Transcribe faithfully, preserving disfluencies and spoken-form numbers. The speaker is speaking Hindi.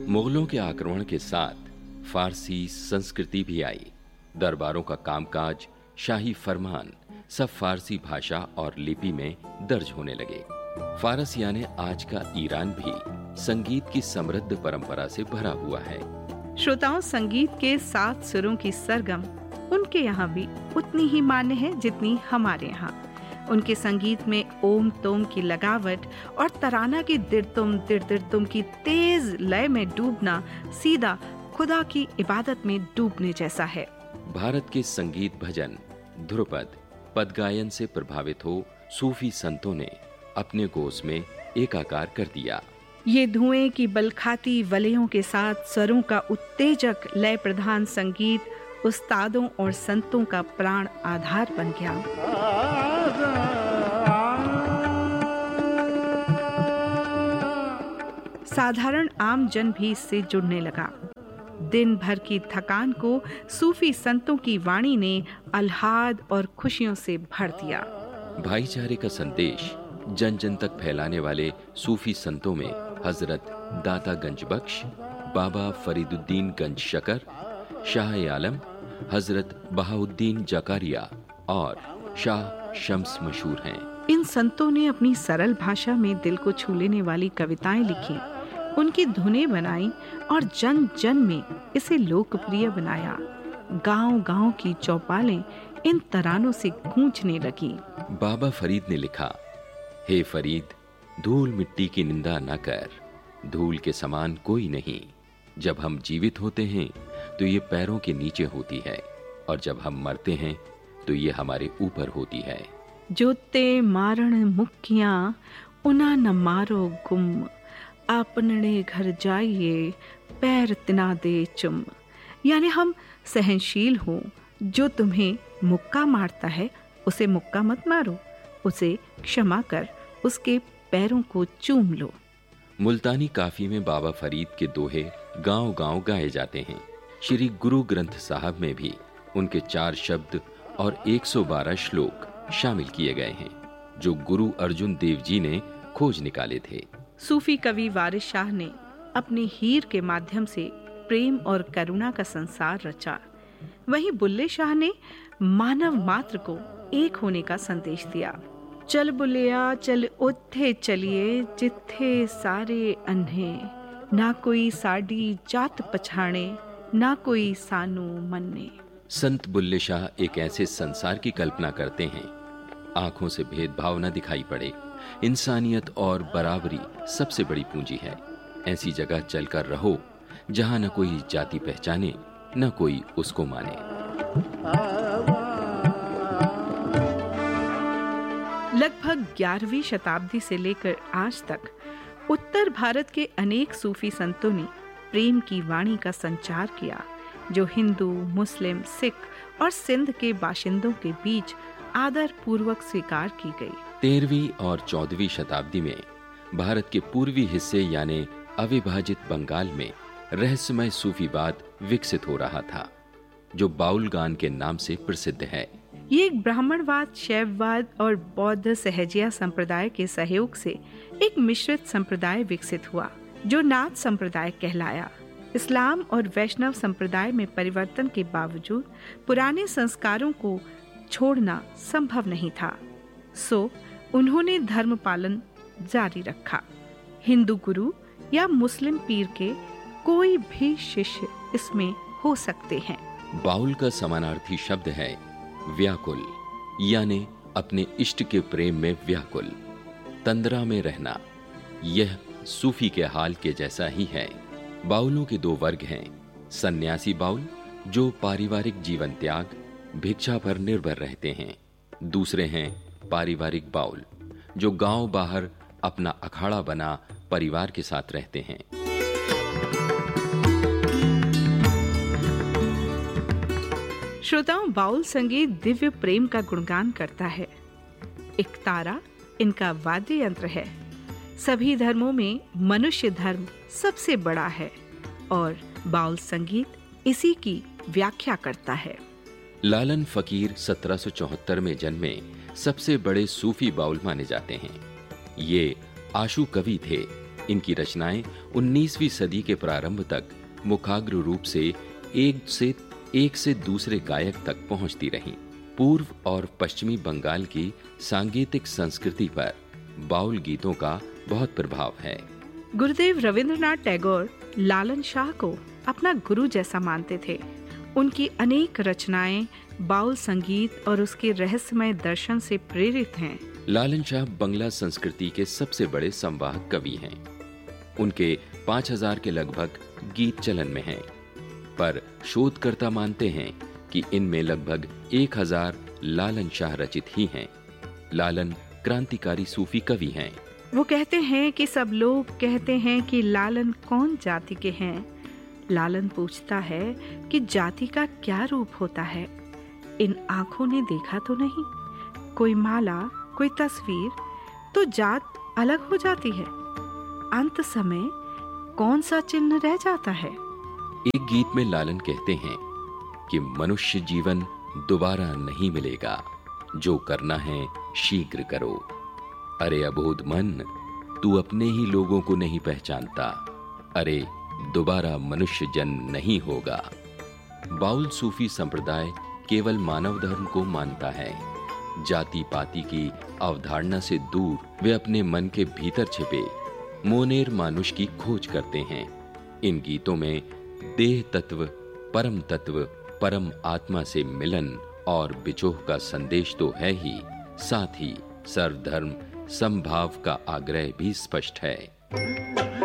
मुगलों के आक्रमण के साथ फारसी संस्कृति भी आई। दरबारों का कामकाज, शाही फरमान सब फारसी भाषा और लिपि में दर्ज होने लगे। फारस यानी आज का ईरान भी संगीत की समृद्ध परंपरा से भरा हुआ है। श्रोताओं, संगीत के सात सुरों की सरगम उनके यहाँ भी उतनी ही मान्य है जितनी हमारे यहाँ। उनके संगीत में ओम तोम की लगावट और तराना की दिरतुम दिरदिरतुम की तेज लय में डूबना सीधा खुदा की इबादत में डूबने जैसा है। भारत के संगीत भजन, ध्रुपद, पद गायन से प्रभावित हो सूफी संतों ने अपने कोस में एकाकार कर दिया। ये धुएं की बलखाती वलयों के साथ स्वरों का उत्तेजक लय प्रधान संगीत उस्तादों और संतों का प्राण आधार बन गया। साधारण आम जन भी इससे जुड़ने लगा। दिन भर की थकान को सूफी संतों की वाणी ने आह्लाद और खुशियों से भर दिया। भाईचारे का संदेश जन जन तक फैलाने वाले सूफी संतों में हजरत दाता गंज बख्श, बाबा फरीदुद्दीन गंज शकर, शाह आलम, हजरत बहाउद्दीन जकारिया और शाह शम्स मशहूर हैं। इन संतों ने अपनी सरल भाषा में दिल को छू लेने वाली कविताएं लिखी, उनकी धुनें बनाई और जन जन में इसे लोकप्रिय बनाया। गांव-गांव की चौपालें इन तरानों से गूंजने लगी। बाबा फरीद ने लिखा, हे फरीद, धूल मिट्टी की निंदा न कर, धूल के समान कोई नहीं। जब हम जीवित होते हैं तो ये पैरों के नीचे होती है, और जब हम मरते हैं तो ये हमारे ऊपर होती है। जोते मारण मुक्कियां उना न मारो गुम, आपने घर जाइए पैर तिना दे चुम। यानी हम सहनशील हो, जो तुम्हें मुक्का मारता है उसे मुक्का मत मारो, उसे क्षमा कर उसके पैरों को चूम लो। मुल्तानी काफी में बाबा फरीद के दोहे गांव-गांव गाए जाते हैं। श्री गुरु ग्रंथ साहब में भी उनके चार शब्द और एक सौ बारह श्लोक शामिल किए गए हैं, जो गुरु अर्जुन देव जी ने खोज निकाले थे। सूफी कवि वारिस शाह ने अपने हीर के माध्यम से प्रेम और करुणा का संसार रचा। वहीं बुल्ले शाह ने मानव मात्र को एक होने का संदेश दिया। चल बुलिया चल उथे चलिए जिथे सारे अन्हे, ना कोई साड़ी जात पछाणे, ना कोई सानू मन्ने। संत बुल्ले शाह एक ऐसे संसार की कल्पना करते हैं, आंखों से भेदभाव न दिखाई पड़े, इंसानियत और बराबरी सबसे बड़ी पूंजी है। ऐसी जगह चलकर रहो जहां न कोई जाति पहचाने, न कोई उसको माने। लगभग ग्यारहवीं शताब्दी से लेकर आज तक उत्तर भारत के अनेक सूफी संतों ने प्रेम की वाणी का संचार किया, जो हिंदू, मुस्लिम, सिख और सिंध के बाशिंदों के बीच आदर पूर्वक स्वीकार की गई। तेरहवीं और चौदहवीं शताब्दी में भारत के पूर्वी हिस्से यानी अविभाजित बंगाल में रहस्यमय सूफीवाद विकसित हो रहा था, जो बाउल गान के नाम से प्रसिद्ध है। ये एक ब्राह्मणवाद, शैववाद और बौद्ध सहजिया संप्रदाय के सहयोग से एक मिश्रित संप्रदाय विकसित हुआ, जो नाथ संप्रदाय कहलाया। इस्लाम और वैष्णव संप्रदाय में परिवर्तन के बावजूद पुराने संस्कारों को छोड़ना संभव नहीं था, सो उन्होंने धर्म पालन जारी रखा। हिंदू गुरु या मुस्लिम पीर के कोई भी शिष्य इसमें हो सकते हैं। बाउल का समानार्थी शब्द है व्याकुल, यानी अपने इष्ट के प्रेम में व्याकुल, तंद्रा में रहना। यह सूफी के हाल के जैसा ही है। बाउलों के दो वर्ग हैं, सन्यासी बाउल जो पारिवारिक जीवन त्याग, भिक्षा पर निर्भर रहते हैं। दूसरे हैं पारिवारिक बाउल जो गांव बाहर अपना अखाड़ा बना परिवार के साथ रहते हैं। श्रोताओं, बाउल संगीत दिव्य प्रेम का गुणगान करता है। एक तारा इनका वाद्य यंत्र है। सभी धर्मों में मनुष्य धर्म सबसे बड़ा है और बाउल संगीत इसी की व्याख्या करता है। लालन फकीर सत्रह सौ चौहत्तर में जन्मे सबसे बड़े सूफी बाउल माने जाते हैं। ये आशु कवि थे इनकी रचनाएं उन्नीसवीं सदी के प्रारंभ तक मुखाग्र रूप से एक से एक से दूसरे गायक तक पहुंचती रहीं। पूर्व और पश्चिमी बंगाल की सांगीतिक संस्कृति पर बाउल गीतों का बहुत प्रभाव है। गुरुदेव रविंद्रनाथ टैगोर लालन शाह को अपना गुरु जैसा मानते थे। उनकी अनेक रचनाएं बाउल संगीत और उसके रहस्यमय दर्शन से प्रेरित हैं। लालन शाह बंगला संस्कृति के सबसे बड़े संवाहक कवि हैं। उनके पाँच हज़ार के लगभग गीत चलन में हैं, पर शोधकर्ता मानते हैं कि इनमें लगभग एक हज़ार लालन शाह रचित ही हैं। लालन क्रांतिकारी सूफी कवि हैं। वो कहते हैं कि सब लोग कहते हैं कि लालन कौन जाति के हैं। लालन पूछता है कि जाति का क्या रूप होता है। इन आंखों ने देखा तो नहीं, कोई माला, कोई तस्वीर, तो जात अलग हो जाती है। अंत समय कौन सा चिन्ह रह जाता है। एक गीत में लालन कहते हैं कि मनुष्य जीवन दोबारा नहीं मिलेगा, जो करना है शीघ्र करो। अरे अबोध मन, तू अपने ही लोगों को नहीं पहचानता। अरे दोबारा मनुष्य जन्म नहीं होगा। बाउल सूफी संप्रदाय केवल मानव धर्म को मानता है। जाति पाति की अवधारणा से दूर वे अपने मन के भीतर छिपे मोनेर मानुष की खोज करते हैं। इन गीतों में देह तत्व, परम तत्व, परम आत्मा से मिलन और बिछोह का संदेश तो है ही, साथ ही सर्वधर्म समभाव का आग्रह भी स्पष्ट है।